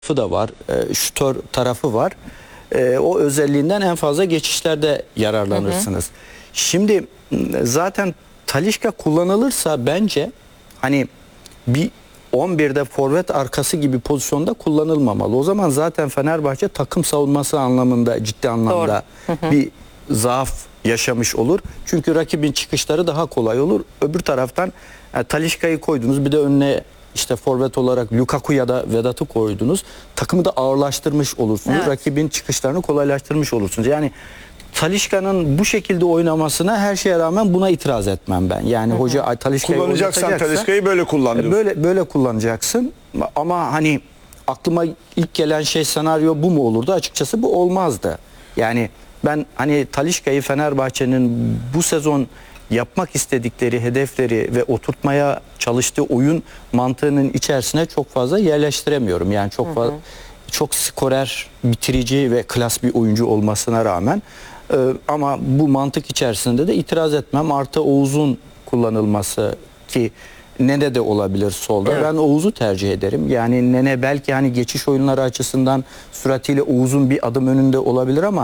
da var, şutör tarafı var. O özelliğinden en fazla geçişlerde yararlanırsınız. Şimdi zaten Talisca kullanılırsa bence hani bir 11'de forvet arkası gibi pozisyonda kullanılmamalı. O zaman zaten Fenerbahçe takım savunması anlamında ciddi anlamda bir zaaf yaşamış olur. Çünkü rakibin çıkışları daha kolay olur. Öbür taraftan Talisca'yı koydunuz, bir de önüne işte forvet olarak Lukaku ya da Vedat'ı koydunuz. Takımı da ağırlaştırmış olursunuz. Evet. Rakibin çıkışlarını kolaylaştırmış olursunuz. Yani Talisca'nın bu şekilde oynamasına her şeye rağmen buna itiraz etmem ben. Yani hoca Talisca'yı kullanacaksan Talisca'yı böyle kullan diyorsun. böyle kullanacaksın. Ama hani aklıma ilk gelen senaryo bu mu olurdu? Açıkçası bu olmazdı. Yani ben hani Talisca'yı Fenerbahçe'nin bu sezon yapmak istedikleri hedefleri ve oturtmaya çalıştığı oyun mantığının içerisine çok fazla yerleştiremiyorum. Yani çok skorer, bitirici ve klas bir oyuncu olmasına rağmen ama bu mantık içerisinde de itiraz etmem. Artı Oğuz'un kullanılması, ki Nene de olabilir solda. Evet. Ben Oğuz'u tercih ederim. Yani Nene belki hani geçiş oyunları açısından süratiyle Oğuz'un bir adım önünde olabilir ama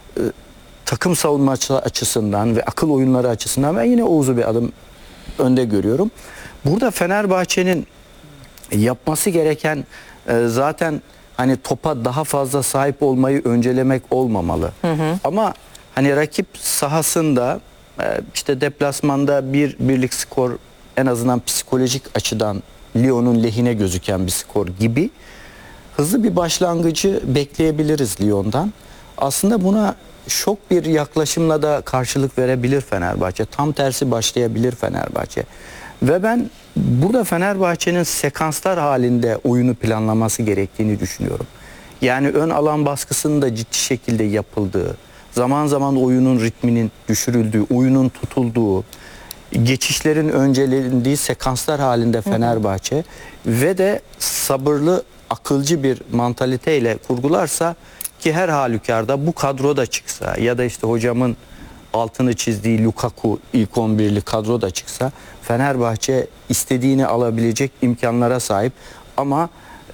takım savunması açısından ve akıl oyunları açısından ben yine Oğuz'u bir adım önde görüyorum. Burada Fenerbahçe'nin yapması gereken zaten hani topa daha fazla sahip olmayı öncelemek olmamalı. Ama hani rakip sahasında işte deplasmanda bir birlik skor, en azından psikolojik açıdan Lyon'un lehine gözüken bir skor gibi hızlı bir başlangıcı bekleyebiliriz Lyon'dan. Aslında buna şok bir yaklaşımla da karşılık verebilir Fenerbahçe. Tam tersi başlayabilir Fenerbahçe. Ve ben burada Fenerbahçe'nin sekanslar halinde oyunu planlaması gerektiğini düşünüyorum. Yani ön alan baskısının da ciddi şekilde yapıldığı, zaman zaman oyunun ritminin düşürüldüğü, oyunun tutulduğu, geçişlerin öncelendiği sekanslar halinde Fenerbahçe ve de sabırlı, akılcı bir mantaliteyle kurgularsa, ki her halükarda bu kadro da çıksa ya da işte hocamın altını çizdiği Lukaku ilk 11'li kadro da çıksa Fenerbahçe istediğini alabilecek imkanlara sahip. Ama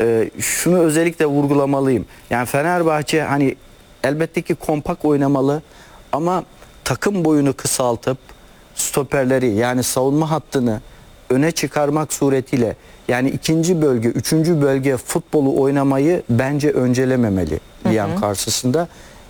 şunu özellikle vurgulamalıyım. Yani Fenerbahçe hani elbette ki kompakt oynamalı ama takım boyunu kısaltıp stoperleri, yani savunma hattını öne çıkarmak suretiyle, yani ikinci bölge, üçüncü bölge futbolu oynamayı bence öncelememeli Lyon karşısında.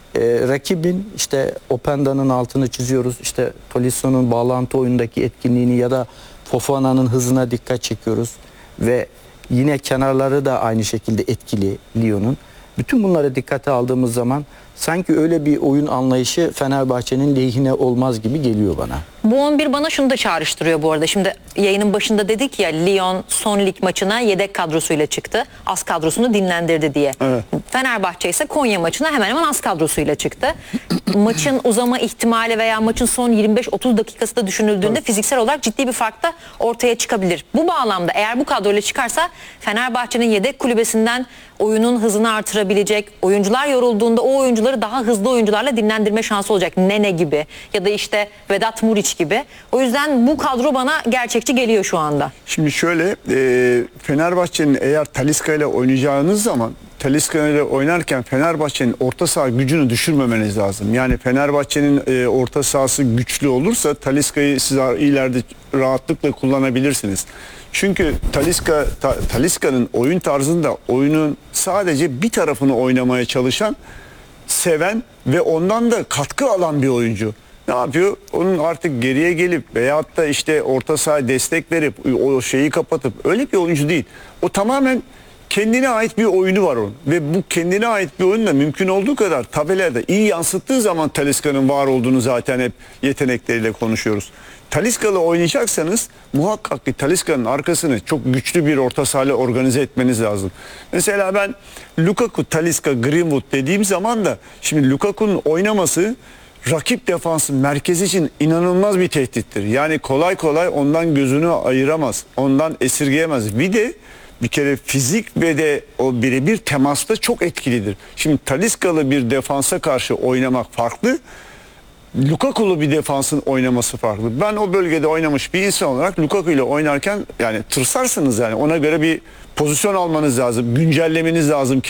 Rakibin işte Openda'nın altını çiziyoruz, işte Tolisso'nun bağlantı oyundaki etkinliğini ya da Fofana'nın hızına dikkat çekiyoruz ve yine kenarları da aynı şekilde etkili Lyon'un. Bütün bunları dikkate aldığımız zaman sanki öyle bir oyun anlayışı Fenerbahçe'nin lehine olmaz gibi geliyor bana. Bu 11 bana şunu da çağrıştırıyor bu arada. Şimdi yayının başında dedik ya, Lyon son lig maçına yedek kadrosuyla çıktı. Az kadrosunu dinlendirdi diye. Evet. Fenerbahçe ise Konya maçına hemen hemen az kadrosuyla çıktı. Maçın uzama ihtimali veya maçın son 25-30 dakikası da düşünüldüğünde fiziksel olarak ciddi bir fark da ortaya çıkabilir. Bu bağlamda eğer bu kadroyla çıkarsa Fenerbahçe'nin yedek kulübesinden oyunun hızını artırabilecek, oyuncular yorulduğunda o oyuncuları daha hızlı oyuncularla dinlendirme şansı olacak. Nene gibi ya da işte Vedat Muriç gibi. O yüzden bu kadro bana gerçekçi geliyor şu anda. Şimdi şöyle, Fenerbahçe'nin eğer Talisca ile oynayacağınız zaman, Talisca ile oynarken Fenerbahçe'nin orta saha gücünü düşürmemeniz lazım. Yani Fenerbahçe'nin orta sahası güçlü olursa Talisca'yı siz ileride rahatlıkla kullanabilirsiniz. Çünkü Talisca'nın oyun tarzında oyunun sadece bir tarafını oynamaya çalışan, seven ve ondan da katkı alan bir oyuncu. Ne yapıyor? Onun artık geriye gelip veyahut da işte orta sahaya destek verip o şeyi kapatıp öyle bir oyuncu değil. O tamamen kendine ait bir oyunu var onun. Ve bu kendine ait bir oyunu da mümkün olduğu kadar tabelada iyi yansıttığı zaman Talisca'nın var olduğunu zaten hep yetenekleriyle konuşuyoruz. Talisca'la oynayacaksanız muhakkak ki Talisca'nın arkasını çok güçlü bir orta sahayla organize etmeniz lazım. Mesela ben Lukaku, Talisca, Greenwood dediğim zaman da şimdi Lukaku'nun oynaması rakip defansın merkezi için inanılmaz bir tehdittir. Yani kolay kolay ondan gözünü ayıramaz, ondan esirgeyemez. Bir kere fizik ve de o birebir temasta çok etkilidir. Şimdi Talisca'lı bir defansa karşı oynamak farklı. Lukaku'lu bir defansın oynaması farklı. Ben o bölgede oynamış bir insan olarak Lukaku ile oynarken yani tırsarsınız yani. Ona göre bir pozisyon almanız lazım. Güncellemeniz lazım.